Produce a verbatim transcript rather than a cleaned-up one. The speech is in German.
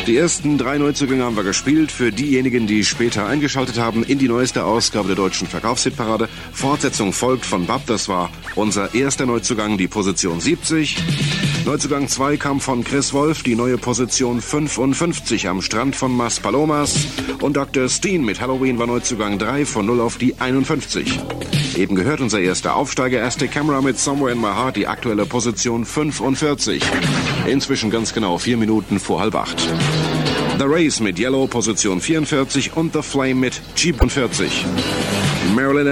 Die ersten drei Neuzugänge haben wir gespielt. Für diejenigen, die später eingeschaltet haben, in die neueste Ausgabe der deutschen Verkaufshitparade. Fortsetzung folgt von Bab. Das war unser erster Neuzugang, die Position siebzig. Neuzugang zwei kam von Chris Wolf, die neue Position fünfundfünfzig am Strand von Mas Palomas. Und Doktor Steen mit Halloween war Neuzugang drei von null auf die einundfünfzig. Eben gehört unser erster Aufsteiger, Aztec Camera mit Somewhere in My Heart, die aktuelle Position fünfundvierzig. Inzwischen ganz genau vier Minuten vor halb acht. The Race mit Yellow, Position vierundvierzig und The Flame mit G vierzig. Marilyn